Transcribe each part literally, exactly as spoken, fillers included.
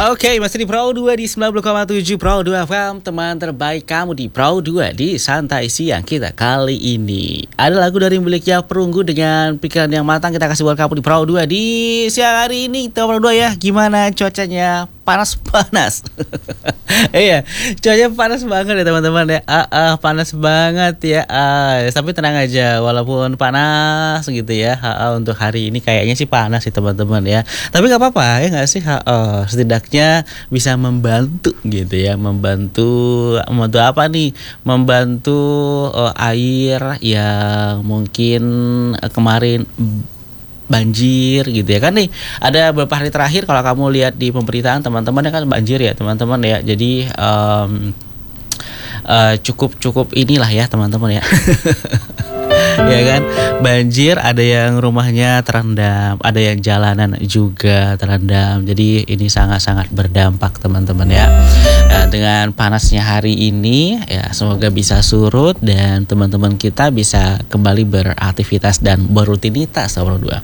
Oke, masih di Pro dua di sembilan puluh koma tujuh Pro dua F M. Teman terbaik kamu di Pro dua di Santai Siang kita kali ini. Ada lagu dari miliknya Perunggu dengan pikiran yang matang. Kita kasih buat kamu di Pro dua di siang hari ini. Kita Pro dua ya, gimana cuacanya? Panas-panas. Iya, cuacanya panas banget ya teman-teman ya. Ah, ah, panas banget ya. Ah, tapi tenang aja, walaupun panas gitu ya. Ah, ah, untuk hari ini kayaknya sih panas sih teman-teman ya. Tapi nggak apa-apa ya nggak sih. Ah, ah, setidaknya bisa membantu gitu ya, membantu, membantu apa nih? Membantu uh, air yang mungkin uh, kemarin banjir gitu ya kan nih. Ada beberapa hari terakhir kalau kamu lihat di pemberitaan teman-teman kan banjir ya teman-teman ya. Jadi um, uh, cukup cukup inilah ya teman-teman ya. Ya kan, banjir, ada yang rumahnya terendam, ada yang jalanan juga terendam. Jadi ini sangat-sangat berdampak teman-teman ya. Nah, dengan panasnya hari ini ya semoga bisa surut dan teman-teman kita bisa kembali beraktivitas dan berrutinitas nomor dua.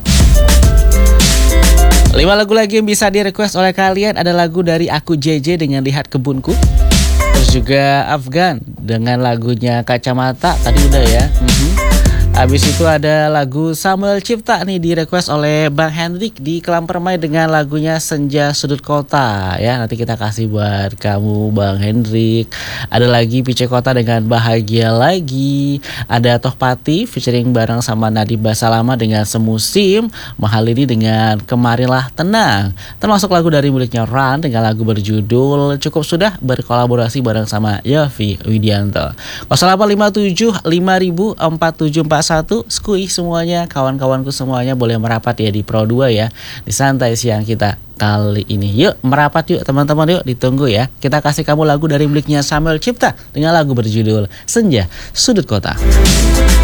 Lima lagu lagi yang bisa di-request oleh kalian ada lagu dari Aku J J dengan Lihat Kebunku. Terus juga Afgan dengan lagunya Kacamata, tadi udah ya. Mm-hmm. Habis itu ada lagu Samuel Cipta nih di request oleh Bang Hendrik di Kelam Permai dengan lagunya Senja Sudut Kota ya. Nanti kita kasih buat kamu Bang Hendrik. Ada lagi Pice Kota dengan Bahagia Lagi. Ada Tohpati featuring bareng sama Nadiba Salama dengan Semusim. Mahalini dengan Kemarilah Tenang. Termasuk lagu dari miliknya Ran dengan lagu berjudul Cukup Sudah berkolaborasi bareng sama Yofi Widianto. nol delapan lima tujuh lima ribu empat tujuh empat satu. Skui semuanya, kawan-kawanku semuanya boleh merapat ya di Pro dua ya, di Santai Siang kita kali ini. Yuk merapat yuk teman-teman, yuk ditunggu ya. Kita kasih kamu lagu dari miliknya Samuel Cipta dengan lagu berjudul Senja Sudut Kota.